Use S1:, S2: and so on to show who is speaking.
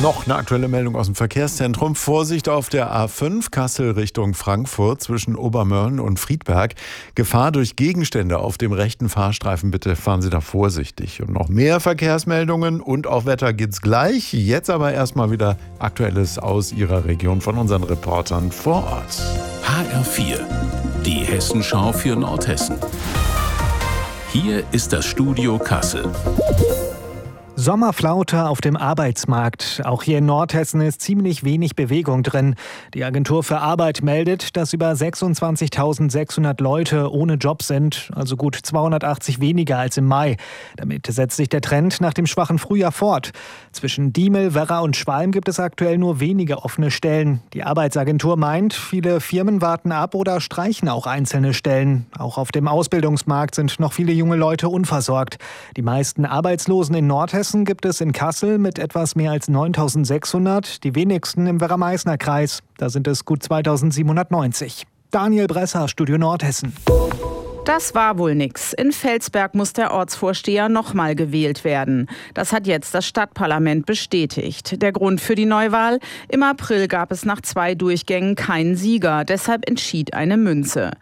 S1: Noch eine aktuelle Meldung aus dem Verkehrszentrum. Vorsicht auf der A5 Kassel Richtung Frankfurt zwischen Obermörlen und Friedberg. Gefahr durch Gegenstände auf dem rechten Fahrstreifen. Bitte fahren Sie da vorsichtig. Und noch mehr Verkehrsmeldungen und auch Wetter gibt's gleich. Jetzt aber erstmal wieder Aktuelles aus Ihrer Region von unseren Reportern vor Ort.
S2: HR4, die Hessenschau für Nordhessen. Hier ist das Studio Kassel.
S3: Sommerflaute auf dem Arbeitsmarkt. Auch hier in Nordhessen ist ziemlich wenig Bewegung drin. Die Agentur für Arbeit meldet, dass über 26.600 Leute ohne Job sind, also gut 280 weniger als im Mai. Damit setzt sich der Trend nach dem schwachen Frühjahr fort. Zwischen Diemel, Werra und Schwalm gibt es aktuell nur wenige offene Stellen. Die Arbeitsagentur meint, viele Firmen warten ab oder streichen auch einzelne Stellen. Auch auf dem Ausbildungsmarkt sind noch viele junge Leute unversorgt. Die meisten Arbeitslosen in Nordhessen gibt es in Kassel mit etwas mehr als 9.600, die wenigsten im Werra-Meißner-Kreis. Da sind es gut 2.790. Daniel Bresser, Studio Nordhessen.
S4: Das war wohl nix. In Felsberg muss der Ortsvorsteher nochmal gewählt werden. Das hat jetzt das Stadtparlament bestätigt. Der Grund für die Neuwahl? Im April gab es nach 2 Durchgängen keinen Sieger. Deshalb entschied eine Münze.